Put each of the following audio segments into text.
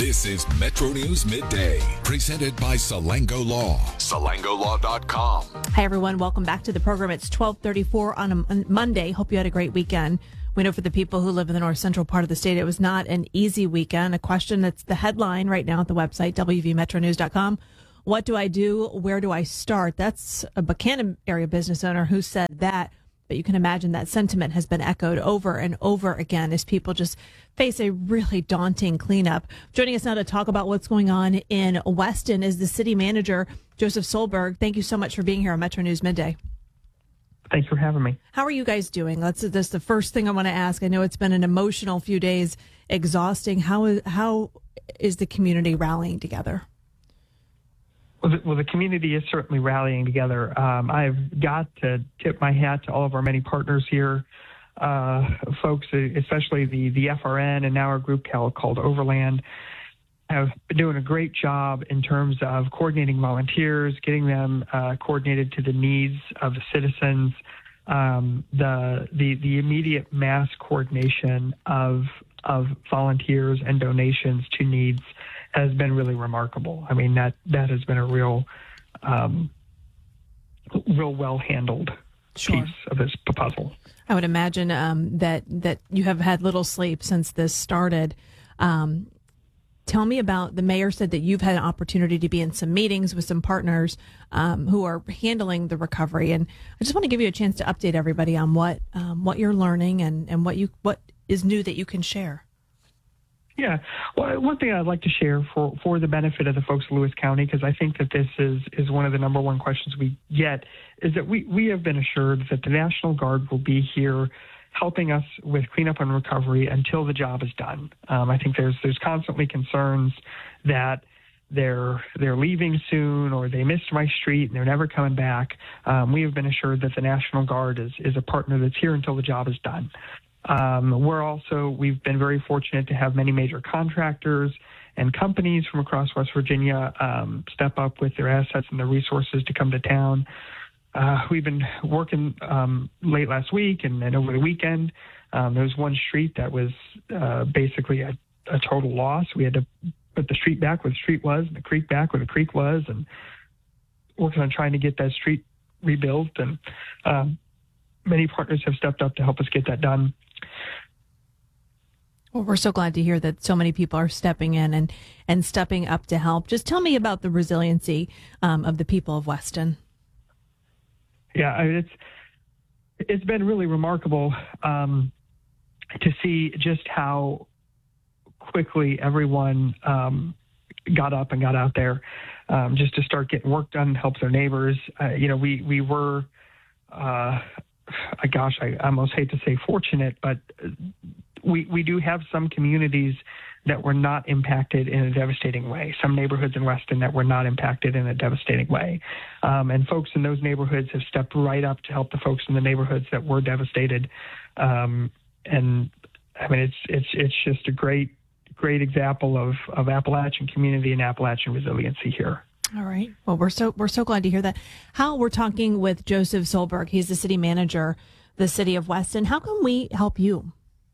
This is Metro News Midday, presented by Salango Law. SalangoLaw.com. Hi, everyone. Welcome back to the program. It's 12:34 on a Monday. Hope you had a great weekend. We know for the people who live in the north central part of the state, it was not an easy weekend. A question that's the headline right now at the website, wvmetronews.com. What do I do? Where do I start? That's a Buchanan area business owner who said that. But you can imagine that sentiment has been echoed over and over again as people just face a really daunting cleanup. Joining us now to talk about what's going on in Weston is the city manager, Joseph Solberg. Thank you so much for being here on Metro News Midday. Thanks for having me. How are you guys doing? That's the first thing I want to ask. I know it's been an emotional few days, exhausting. How is the community rallying together? Well, the community is certainly rallying together. I've got to tip my hat to all of our many partners here, folks, especially the FRN and now our group called Overland, have been doing a great job in terms of coordinating volunteers, getting them coordinated to the needs of the citizens. The immediate mass coordination of volunteers and donations to needs has been really remarkable. I mean, that has been a real well handled piece of this puzzle. I would imagine that you have had little sleep since this started. Tell me about, the mayor said that you've had an opportunity to be in some meetings with some partners who are handling the recovery. And I just want to give you a chance to update everybody on what you're learning and what is new that you can share. Yeah. Well, one thing I'd like to share for the benefit of the folks of Lewis County, because I think that this is one of the number one questions we get, is that we have been assured that the National Guard will be here helping us with cleanup and recovery until the job is done. I think there's constantly concerns that they're leaving soon or they missed my street and they're never coming back. We have been assured that the National Guard is a partner that's here until the job is done. We've been very fortunate to have many major contractors and companies from across West Virginia step up with their assets and their resources to come to town. We've been working late last week and over the weekend. There was one street that was basically a total loss. We had to put the street back where the street was and the creek back where the creek was, and working on trying to get that street rebuilt. And many partners have stepped up to help us get that done. Well, we're so glad to hear that so many people are stepping in and stepping up to help. Just tell me about the resiliency of the people of Weston. Yeah, it's been really remarkable to see just how quickly everyone got up and got out there just to start getting work done and help their neighbors. We were, I almost hate to say fortunate, but we do have some communities that were not impacted in a devastating way, some neighborhoods in Weston that were not impacted in a devastating way. And folks in those neighborhoods have stepped right up to help the folks in the neighborhoods that were devastated. And I mean, it's just a great example of Appalachian community and Appalachian resiliency here. All right. Well, we're so glad to hear that. We're talking with Joseph Solberg. He's the city manager, the city of Weston. How can we help you?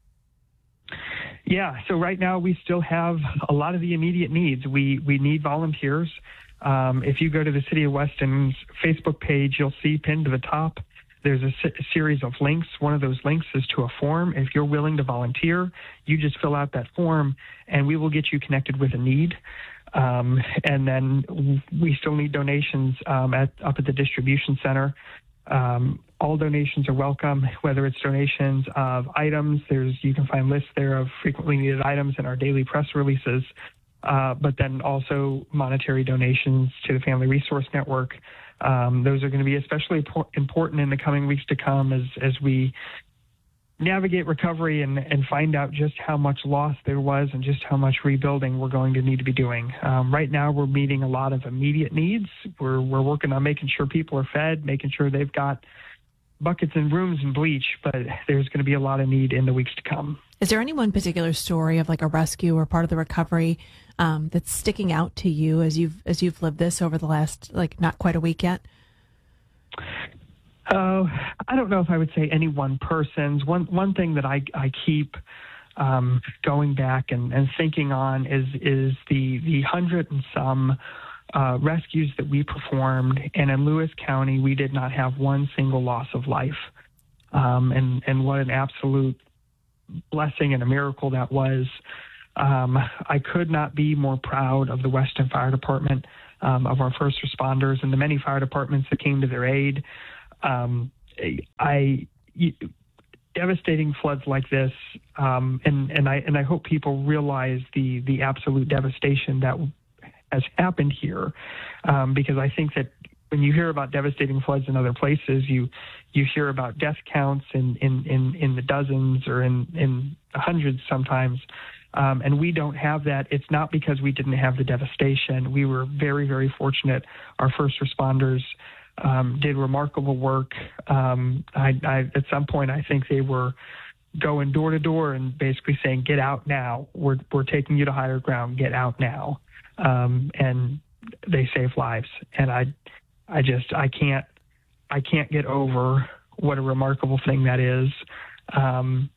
Yeah. So right now we still have a lot of the immediate needs. We need volunteers. If you go to the City of Weston's Facebook page, you'll see pinned to the top, there's a series of links. One of those links is to a form. If you're willing to volunteer, you just fill out that form and we will get you connected with a need. And then we still need donations up at the distribution center. All donations are welcome, whether it's donations of items. You can find lists there of frequently needed items in our daily press releases, but then also monetary donations to the Family Resource Network. Those are going to be especially important in the coming weeks to come as we navigate recovery and find out just how much loss there was and just how much rebuilding we're going to need to be doing. Right now, we're meeting a lot of immediate needs. We're working on making sure people are fed, making sure they've got buckets and brooms and bleach, but there's going to be a lot of need in the weeks to come. Is there any one particular story of like a rescue or part of the recovery that's sticking out to you as you've lived this over the last, not quite a week yet? I don't know if I would say any one person's. One thing that I keep going back and thinking on is the 100 and some rescues that we performed, and in Lewis County we did not have one single loss of life, and what an absolute blessing and a miracle that was. I could not be more proud of the Weston Fire Department, of our first responders and the many fire departments that came to their aid. Devastating floods like this, and I hope people realize the absolute devastation that has happened here, because I think that when you hear about devastating floods in other places, you hear about death counts in the dozens or in the hundreds sometimes. And we don't have that. It's not because we didn't have the devastation. We were very, very fortunate. Our first responders did remarkable work. At some point, I think they were going door to door and basically saying, "Get out now. We're taking you to higher ground. Get out now." And they saved lives. And I can't get over what a remarkable thing that is. And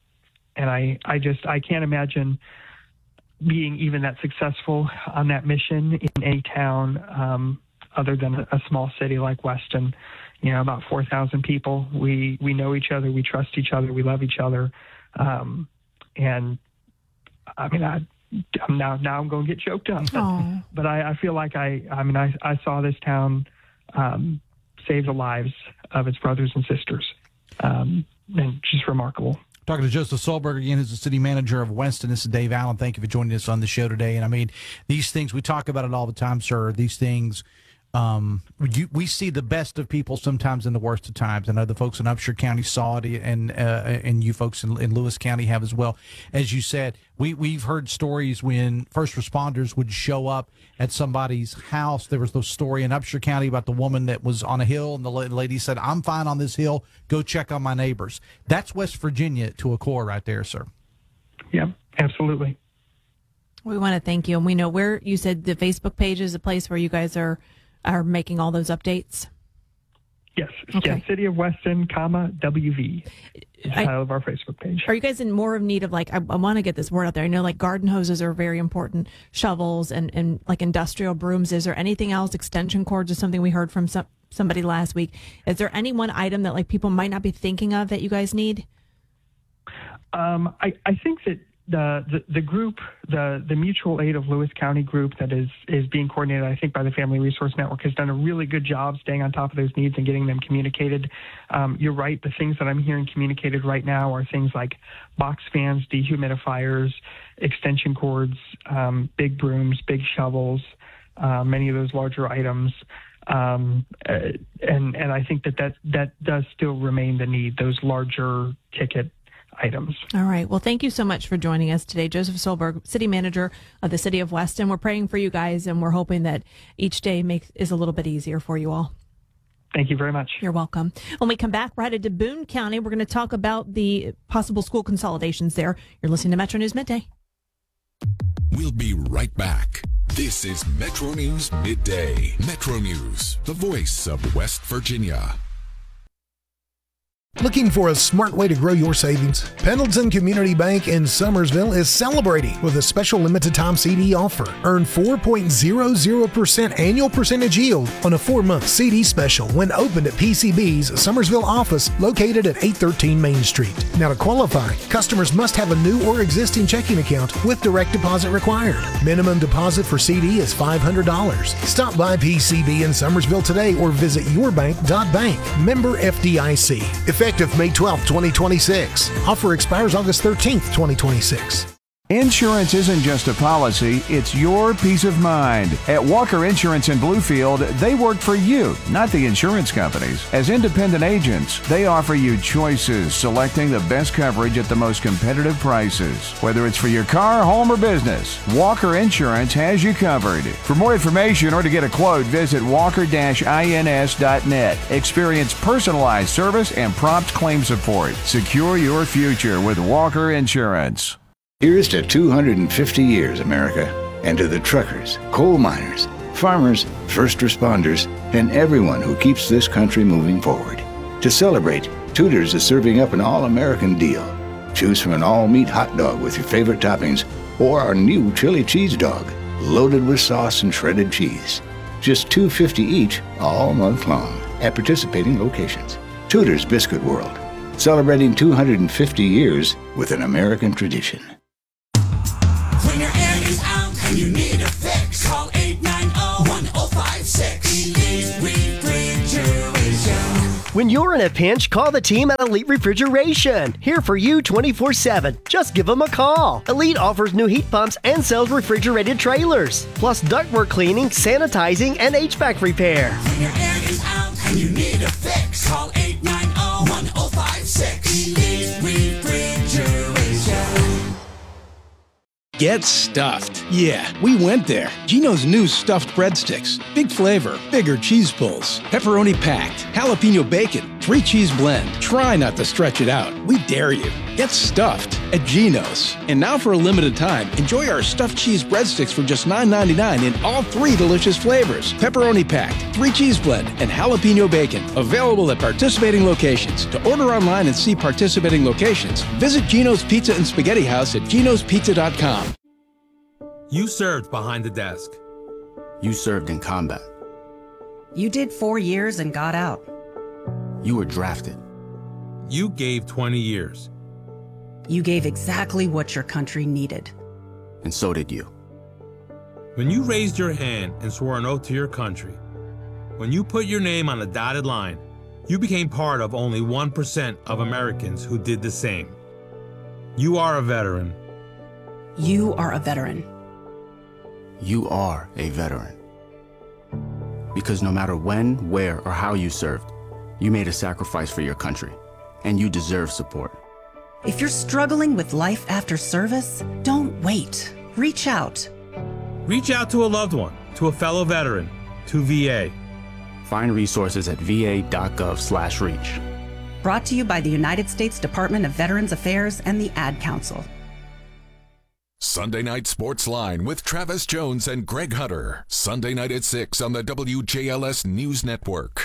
I can't imagine being even that successful on that mission in any town other than a small city like Weston. About 4,000 people. We know each other. We trust each other. We love each other. And I mean, now I'm going to get choked up. But I feel like I saw this town save the lives of its brothers and sisters. And just remarkable. Talking to Joseph Solberg again, who's the city manager of Weston. This is Dave Allen. Thank you for joining us on the show today. And I mean, these things, we talk about it all the time, sir. These things, we see the best of people sometimes in the worst of times. I know the folks in Upshur County saw it, and you folks in Lewis County have as well. As you said, we've heard stories when first responders would show up at somebody's house. There was the story in Upshur County about the woman that was on a hill, and the lady said, "I'm fine on this hill. Go check on my neighbors." That's West Virginia to a core right there, sir. Yeah, absolutely. We want to thank you. And we know where you said the Facebook page is a place where you guys are making all those updates. Yes. Okay. Yeah, City of Weston, WV. Is the title of our Facebook page. Are you guys in more of need of, like, I want to get this word out there. I know, like, garden hoses are very important, shovels and like industrial brooms. Is there anything else? Extension cords is something we heard from somebody last week. Is there any one item that, like, people might not be thinking of that you guys need? I think that the group, the Mutual Aid of Lewis County group that is being coordinated, I think, by the Family Resource Network, has done a really good job staying on top of those needs and getting them communicated. You're right. The things that I'm hearing communicated right now are things like box fans, dehumidifiers, extension cords, big brooms, big shovels, many of those larger items. And I think that does still remain the need, those larger ticket items. All right. Well, thank you so much for joining us today. Joseph Solberg, City Manager of the City of Weston. We're praying for you guys, and we're hoping that each day is a little bit easier for you all. Thank you very much. You're welcome. When we come back, we're headed to Boone County. We're going to talk about the possible school consolidations there. You're listening to Metro News Midday. We'll be right back. This is Metro News Midday. Metro News, the voice of West Virginia. Looking for a smart way to grow your savings? Pendleton Community Bank in Summersville is celebrating with a special limited time CD offer. Earn 4.00% annual percentage yield on a 4-month CD special when opened at PCB's Summersville office located at 813 Main Street. Now, to qualify, customers must have a new or existing checking account with direct deposit required. Minimum deposit for CD is $500. Stop by PCB in Summersville today or visit yourbank.bank. Member FDIC. Effective May 12, 2026. Offer expires August 13th, 2026. Insurance isn't just a policy, it's your peace of mind. At Walker Insurance in Bluefield, they work for you, not the insurance companies. As independent agents, they offer you choices, selecting the best coverage at the most competitive prices. Whether it's for your car, home, or business, Walker Insurance has you covered. For more information or to get a quote, visit walker-ins.net. Experience personalized service and prompt claim support. Secure your future with Walker Insurance. Here's to 250 years, America, and to the truckers, coal miners, farmers, first responders, and everyone who keeps this country moving forward. To celebrate, Tudor's is serving up an all-American deal. Choose from an all-meat hot dog with your favorite toppings or our new chili cheese dog, loaded with sauce and shredded cheese. Just $2.50 each all month long at participating locations. Tudor's Biscuit World, celebrating 250 years with an American tradition. When your air is out and you need a fix, call 890-1056. Elite Refrigeration. When you're in a pinch, call the team at Elite Refrigeration. Here for you 24/7. Just give them a call. Elite offers new heat pumps and sells refrigerated trailers, plus ductwork cleaning, sanitizing, and HVAC repair. When your air is out and you need a fix, call 890-1056. Elite Refrigeration. Get stuffed. Yeah, we went there. Geno's new stuffed breadsticks. Big flavor, bigger cheese pulls, pepperoni packed, jalapeno bacon, 3 cheese blend. Try not to stretch it out. We dare you. Get stuffed at Geno's. And now for a limited time, enjoy our stuffed cheese breadsticks for just $9.99 in all 3 delicious flavors. Pepperoni packed, 3 cheese blend, and jalapeno bacon. Available at participating locations. To order online and see participating locations, visit Geno's Pizza and Spaghetti House at genospizza.com. You served behind the desk. You served in combat. You did 4 years and got out. You were drafted. You gave 20 years. You gave exactly what your country needed. And so did you. When you raised your hand and swore an oath to your country, when you put your name on a dotted line, you became part of only 1% of Americans who did the same. You are a veteran. You are a veteran. You are a veteran. Because no matter when, where, or how you served, you made a sacrifice for your country, and you deserve support. If you're struggling with life after service, don't wait. Reach out. Reach out to a loved one, to a fellow veteran, to VA. Find resources at va.gov/reach. Brought to you by the United States Department of Veterans Affairs and the Ad Council. Sunday Night Sports Line with Travis Jones and Greg Hunter. Sunday night at 6 on the WJLS News Network.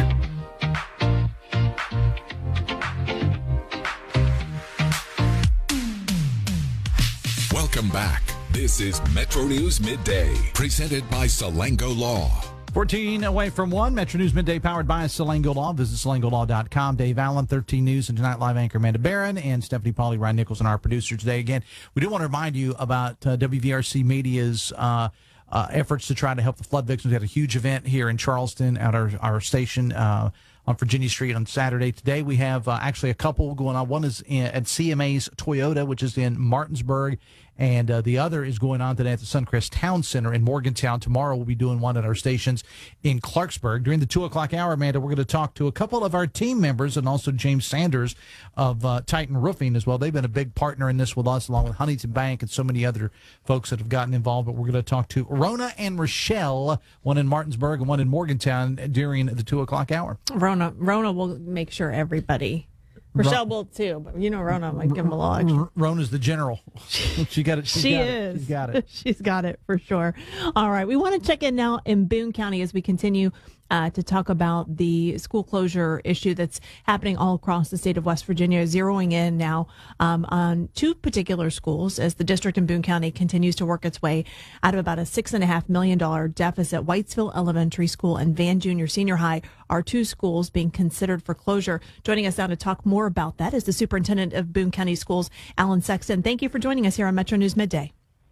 Welcome back. This is Metro News Midday, presented by Salango Law. 14 away from 1. Metro News Midday powered by Salango Law. Visit salangolaw.com. Dave Allen, 13 News, and Tonight Live anchor Amanda Barron, and Stephanie Pauly, Ryan Nichols, and our producer today. Again, we do want to remind you about WVRC Media's efforts to try to help the flood victims. We had a huge event here in Charleston at our station on Virginia Street on Saturday. Today we have actually a couple going on. One is at CMA's Toyota, which is in Martinsburg, and the other is going on today at the Suncrest Town Center in Morgantown. Tomorrow we'll be doing one at our stations in Clarksburg. During the 2 o'clock hour, Amanda, we're going to talk to a couple of our team members and also James Sanders of Titan Roofing as well. They've been a big partner in this with us, along with Huntington Bank and so many other folks that have gotten involved. But we're going to talk to Rona and Rochelle, one in Martinsburg and one in Morgantown, during the 2 o'clock hour. Rona will make sure everybody. Rochelle will too, but Rona might give him a little extra. Rona's the general. She got it. She is. She's got it. She's got it for sure. All right. We want to check in now in Boone County as we continue to talk about the school closure issue that's happening all across the state of West Virginia, zeroing in now on 2 particular schools as the district in Boone County continues to work its way out of about a $6.5 million deficit. Whitesville Elementary School and Van Junior Senior High are 2 schools being considered for closure. Joining us now to talk more about that is the superintendent of Boone County Schools, Alan Sexton. Thank you for joining us here on Metro News Midday.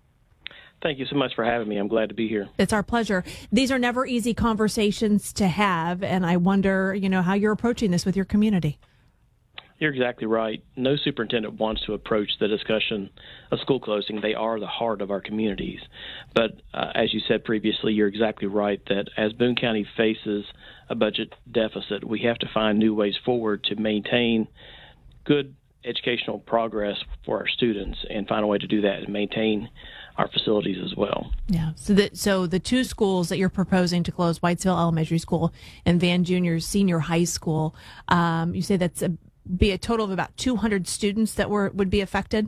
Thank you so much for having me. I'm glad to be here. It's our pleasure. These are never easy conversations to have, and I wonder, how you're approaching this with your community. You're exactly right. No superintendent wants to approach the discussion of school closing. They are the heart of our communities. But as you said previously, you're exactly right that as Boone County faces a budget deficit, we have to find new ways forward to maintain good educational progress for our students and find a way to do that and maintain our facilities as well. Yeah. So the 2 schools that you're proposing to close, Whitesville Elementary School and Van Junior Senior High School, you say that's be a total of about 200 students that would be affected?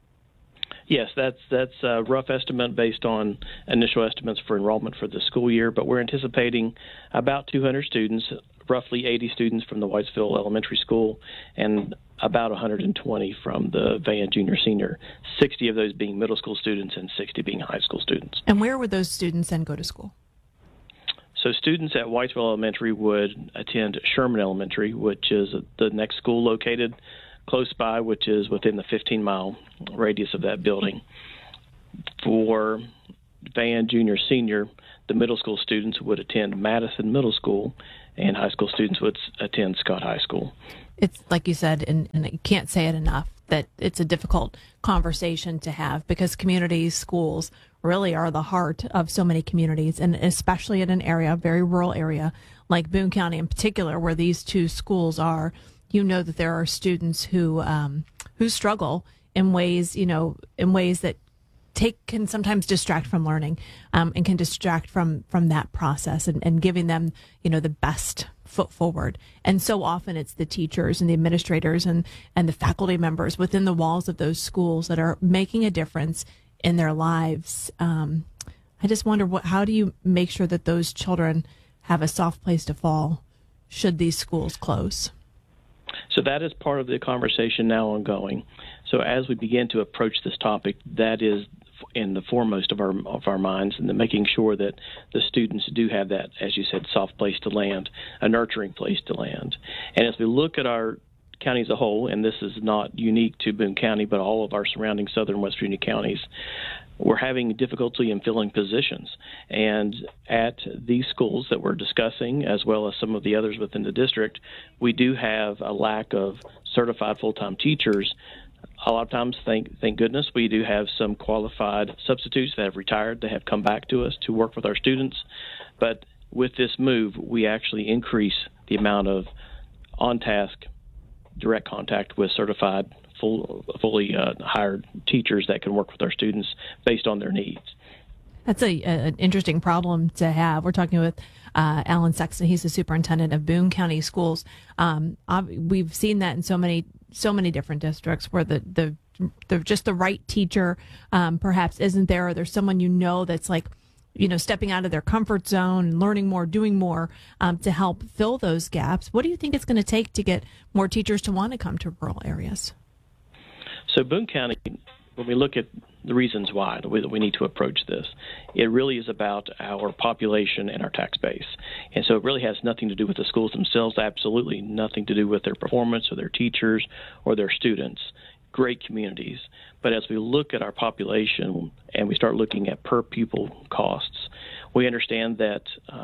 Yes, that's a rough estimate based on initial estimates for enrollment for the school year, but we're anticipating about 200 students, roughly 80 students from the Whitesville Elementary School and about 120 from the Van Junior Senior, 60 of those being middle school students and 60 being high school students. And where would those students then go to school? So students at Whitesville Elementary would attend Sherman Elementary, which is the next school located close by, which is within the 15-mile radius of that building. For Van Junior Senior, the middle school students would attend Madison Middle School, and high school students would attend Scott High School. It's like you said, and I can't say it enough, that it's a difficult conversation to have because communities, schools really are the heart of so many communities, and especially in an area, a very rural area like Boone County in particular, where these two schools are. You know that there are students who struggle in ways that can sometimes distract from learning, and can distract from that process and giving them, the best foot forward. And so often it's the teachers and the administrators and the faculty members within the walls of those schools that are making a difference in their lives. I just wonder, how do you make sure that those children have a soft place to fall should these schools close? So that is part of the conversation now ongoing. So as we begin to approach this topic, that is in the foremost of our minds, and making sure that the students do have that, as you said, soft place to land, a nurturing place to land. And as we look at our county as a whole, and this is not unique to Boone County, but all of our surrounding southern West Virginia counties, we're having difficulty in filling positions. And at these schools that we're discussing, as well as some of the others within the district, we do have a lack of certified full-time teachers. A lot of times, thank goodness, we do have some qualified substitutes that have retired that have come back to us to work with our students. But with this move, we actually increase the amount of on-task, direct contact with certified, fully hired teachers that can work with our students based on their needs. That's an interesting problem to have. We're talking with Alan Sexton. He's the superintendent of Boone County Schools. We've seen that in so many different districts where the just the right teacher perhaps isn't there, or there's someone that's like, stepping out of their comfort zone and learning more, doing more to help fill those gaps. What do you think it's going to take to get more teachers to want to come to rural areas? So Boone County, when we look at the reasons why, the way that we need to approach this, it really is about our population and our tax base. And so it really has nothing to do with the schools themselves, absolutely nothing to do with their performance or their teachers or their students. Great communities. But as we look at our population and we start looking at per pupil costs, we understand that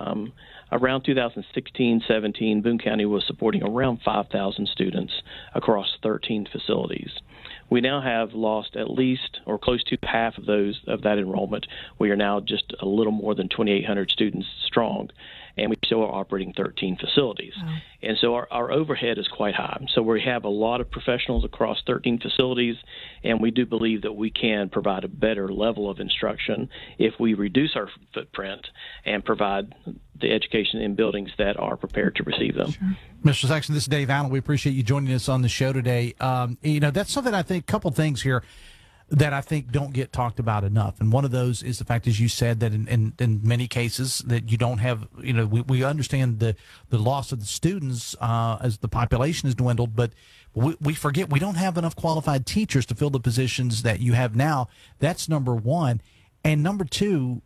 around 2016-17, Boone County was supporting around 5,000 students across 13 facilities. We now have lost at least or close to half of that enrollment. We are now just a little more than 2,800 students strong, and we still are operating 13 facilities. Wow. And so our overhead is quite high. So we have a lot of professionals across 13 facilities, and we do believe that we can provide a better level of instruction if we reduce our footprint and provide the education in buildings that are prepared to receive them. Sure. Mr. Sexton, this is Dave Allen. We appreciate you joining us on the show today. That's something I think, a couple things here that I think don't get talked about enough. And one of those is the fact, as you said, that in many cases that you don't have, we understand the loss of the students as the population has dwindled, but we forget we don't have enough qualified teachers to fill the positions that you have now. That's number one. And number two,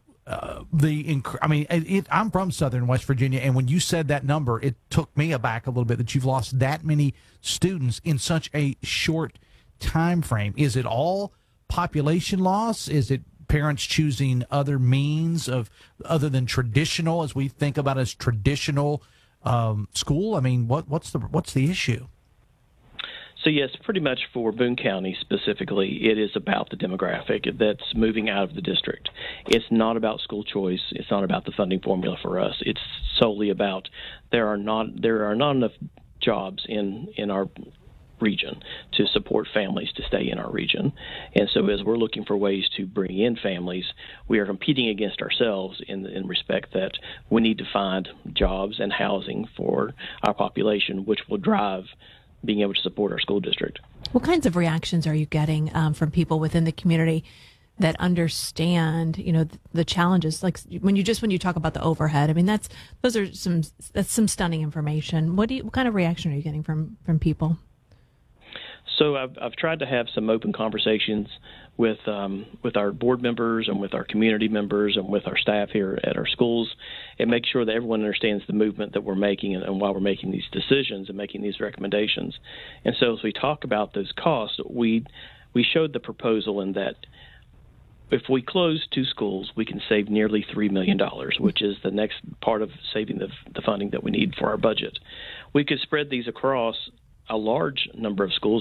I'm from Southern West Virginia, and when you said that number, it took me aback a little bit that you've lost that many students in such a short time frame. Is it all population loss? Is it parents choosing other means other than traditional, as we think about as traditional school? I mean, what's the issue? So yes, pretty much for Boone County specifically, it is about the demographic that's moving out of the district. It's not about school choice. It's not about the funding formula for us. It's solely about there are not enough jobs in our region to support families to stay in our region. And so as we're looking for ways to bring in families, we are competing against ourselves in respect that we need to find jobs and housing for our population, which will drive being able to support our school district. What kinds of reactions are you getting from people within the community that understand, the challenges? Like when you talk about the overhead, I mean, that's some stunning information. What kind of reaction are you getting from people? So I've tried to have some open conversations with our board members and with our community members and with our staff here at our schools, and make sure that everyone understands the movement that we're making and why we're making these decisions and making these recommendations. And so as we talk about those costs, we showed the proposal in that if we close 2 schools, we can save nearly $3 million, which is the next part of saving the funding that we need for our budget. We could spread these across a large number of schools.